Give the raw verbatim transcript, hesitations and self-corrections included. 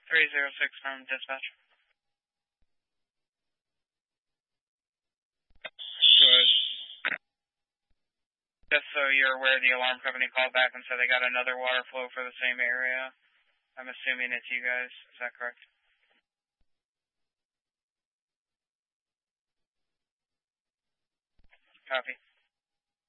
three zero six from dispatch. Good. Just so you're aware, the alarm company called back and said they got another water flow for the same area. I'm assuming it's you guys. Is that correct? Copy.